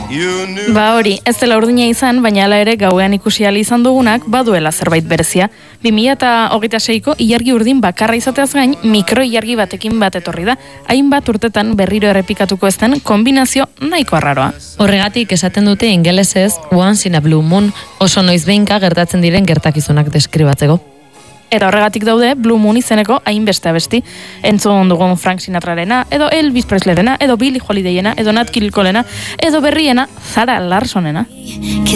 Ba hori, ez dela urdina izan, baina hala ere gauean ikusi ahal izan dugunak baduela zerbait berezia. 2026ko ilargi urdin bakarra izateaz gain, mikro ilargi batekin bat etorri da. Hainbat urtetan berriro errepikatuko ez den kombinazio nahiko arraroa. Horregatik esaten dute ingelesez Once in a Blue Moon, oso noizbehinka gertatzen diren gertakizunak deskribatzeko. Eta horregatik daude Blue Moon izeneko hainbeste abesti. Entzun dugun Frank Sinatrarena, edo Elvis Presleyrena, edo Billie Holidayena, edo Nat King Colena, edo berriena Zara Larsonena.